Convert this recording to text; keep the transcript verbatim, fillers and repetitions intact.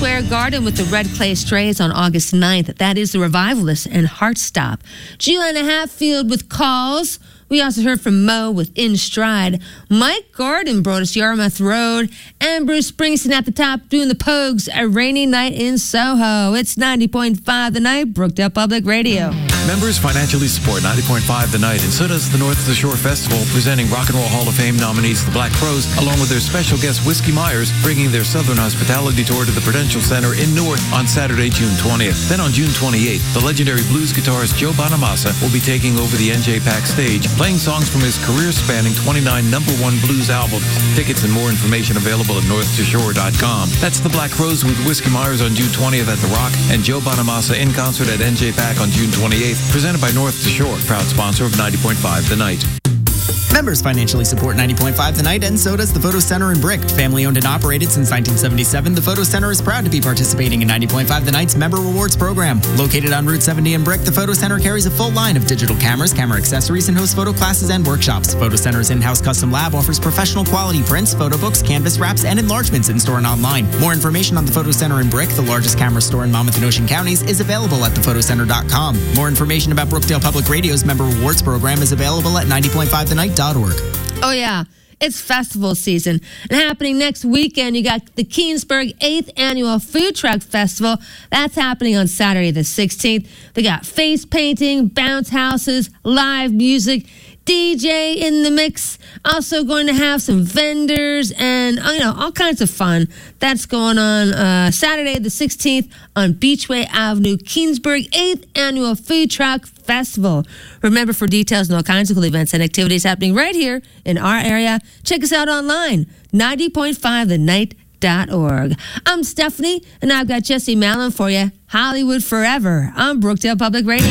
Square Garden with the Red Clay Strays on August ninth. That is the Revivalists and Heartstop. Juliana Hatfield with Calls. We also heard from Mo with In Stride. Mike Gordon brought us Yarmouth Road. And Bruce Springsteen at the top doing the Pogues, A Rainy Night in Soho. It's ninety point five The Night, Brookdale Public Radio. Members financially support ninety point five The Night, and so does the North of the Shore Festival, presenting Rock and Roll Hall of Fame nominees, the Black Crowes, along with their special guest, Whiskey Myers, bringing their Southern Hospitality Tour to the Prudential Center in Newark on Saturday, June twentieth. Then on June twenty-eighth, the legendary blues guitarist Joe Bonamassa will be taking over the N J PAC stage, playing songs from his career-spanning twenty-nine number one blues albums. Tickets and more information available at north to shore dot com. That's the Black Crowes with Whiskey Myers on June twentieth at The Rock, and Joe Bonamassa in concert at N J PAC on June twenty-eighth, presented by North to Shore, proud sponsor of ninety point five The Night. Members financially support ninety point five The Night, and so does the Photo Center in Brick. Family owned and operated since nineteen seventy-seven, the Photo Center is proud to be participating in ninety point five The Night's Member Rewards program. Located on Route seventy in Brick, the Photo Center carries a full line of digital cameras, camera accessories, and hosts photo classes and workshops. Photo Center's in-house custom lab offers professional quality prints, photo books, canvas wraps, and enlargements in-store and online. More information on the Photo Center in Brick, the largest camera store in Monmouth and Ocean counties, is available at the photo center dot com. More information about Brookdale Public Radio's Member Rewards program is available at ninety point five the night dot org. Oh, yeah. It's festival season. And happening next weekend, you got the Keensburg eighth Annual Food Truck Festival. That's happening on Saturday the sixteenth. They got face painting, bounce houses, live music, D J in the mix. Also going to have some vendors and, you know, all kinds of fun. That's going on uh, Saturday the sixteenth on Beachway Avenue, Keensburg eighth Annual Food Truck Festival. Remember, for details and all kinds of cool events and activities happening right here in our area, check us out online, ninety point five the night dot org. I'm Stephanie, and I've got Jesse Mallon for you. Hollywood Forever on Brookdale Public Radio.